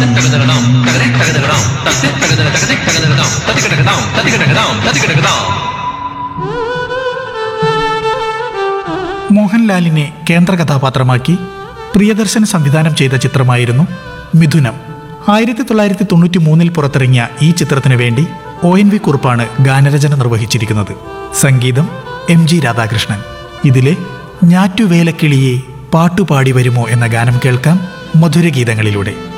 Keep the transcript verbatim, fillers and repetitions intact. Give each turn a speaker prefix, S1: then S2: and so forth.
S1: മോഹൻലാലിനെ കേന്ദ്ര കഥാപാത്രമാക്കി പ്രിയദർശൻ സംവിധാനം ചെയ്ത ചിത്രമായിരുന്നു മിഥുനം. ആയിരത്തി തൊള്ളായിരത്തി തൊണ്ണൂറ്റി മൂന്നിൽ പുറത്തിറങ്ങിയ ഈ ചിത്രത്തിനു വേണ്ടി ഒ എൻ വി കുറുപ്പാണ് ഗാനരചന നിർവഹിച്ചിരിക്കുന്നത്. സംഗീതം എം ജി രാധാകൃഷ്ണൻ. ഇതിലെ ഞാറ്റുവേലക്കിളിയെ പാട്ടുപാടി വരുമോ എന്ന ഗാനം കേൾക്കാം മധുരഗീതങ്ങളിലൂടെ.